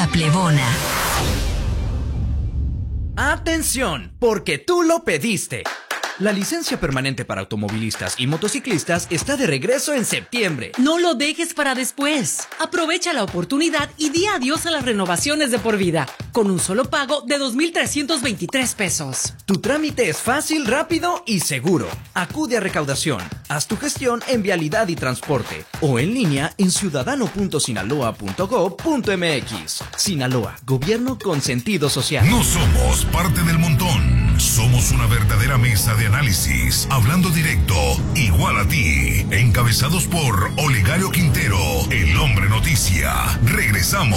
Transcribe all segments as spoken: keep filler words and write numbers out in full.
La Plebona. ¡Atención! Porque tú lo pediste. La licencia permanente para automovilistas y motociclistas está de regreso en septiembre. No lo dejes para después. Aprovecha la oportunidad y di adiós a las renovaciones de por vida, con un solo pago de dos mil trescientos veintitrés pesos. Tu trámite es fácil, rápido y seguro. Acude a recaudación, haz tu gestión en Vialidad y Transporte o en línea en ciudadano punto sinaloa punto gob punto mx. Sinaloa, gobierno con sentido social. No somos parte del montón. Somos una verdadera mesa de análisis, hablando directo, igual a ti. Encabezados por Olegario Quintero, el hombre noticia. Regresamos.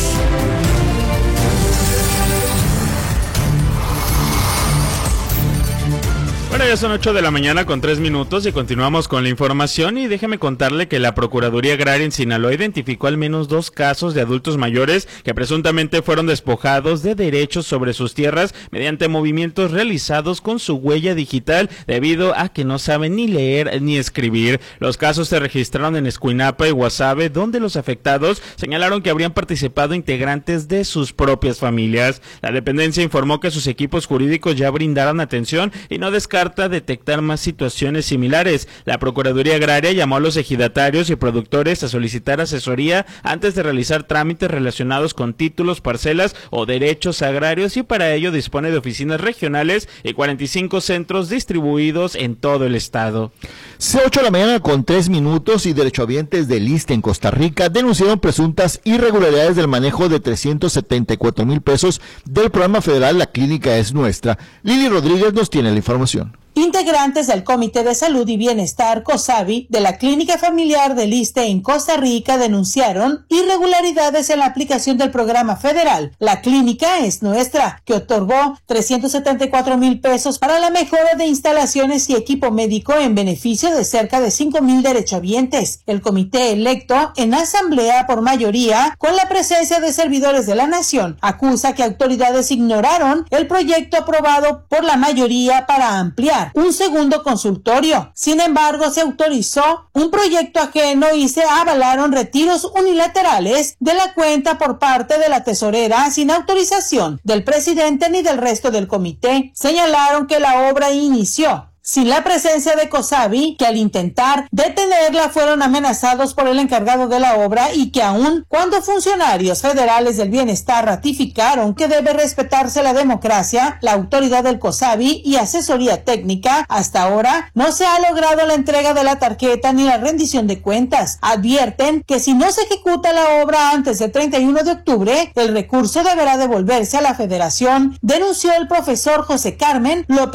Bueno, ya son ocho de la mañana con tres minutos y continuamos con la información y déjeme contarle que la Procuraduría Agraria en Sinaloa identificó al menos dos casos de adultos mayores que presuntamente fueron despojados de derechos sobre sus tierras mediante movimientos realizados con su huella digital debido a que no saben ni leer ni escribir. Los casos se registraron en Escuinapa y Guasave, donde los afectados señalaron que habrían participado integrantes de sus propias familias. La dependencia informó que sus equipos jurídicos ya brindaron atención y no descartan detectar más situaciones similares. La Procuraduría Agraria llamó a los ejidatarios y productores a solicitar asesoría antes de realizar trámites relacionados con títulos, parcelas o derechos agrarios y para ello dispone de oficinas regionales y cuarenta y cinco centros distribuidos en todo el estado. ocho de la mañana con tres minutos y derechohabientes del ISSSTE en Costa Rica denunciaron presuntas irregularidades del manejo de trescientos setenta y cuatro mil pesos del programa federal La Clínica es Nuestra. Lili Rodríguez nos tiene la información. Integrantes del Comité de Salud y Bienestar COSABI de la Clínica Familiar del ISSSTE en Costa Rica denunciaron irregularidades en la aplicación del programa federal La Clínica es Nuestra, que otorgó trescientos setenta y cuatro mil pesos para la mejora de instalaciones y equipo médico en beneficio de cerca de cinco mil derechohabientes. El comité electo en asamblea por mayoría, con la presencia de servidores de la nación, acusa que autoridades ignoraron el proyecto aprobado por la mayoría para ampliar un segundo consultorio. Sin embargo, se autorizó un proyecto ajeno y se avalaron retiros unilaterales de la cuenta por parte de la tesorera sin autorización del presidente ni del resto del comité. Señalaron que la obra inició sin la presencia de COSABI, que al intentar detenerla fueron amenazados por el encargado de la obra y que aun cuando funcionarios federales del bienestar ratificaron que debe respetarse la democracia, la autoridad del COSABI y asesoría técnica, hasta ahora no se ha logrado la entrega de la tarjeta ni la rendición de cuentas. Advierten que si no se ejecuta la obra antes del treinta y uno de octubre, el recurso deberá devolverse a la federación, denunció el profesor José Carmen López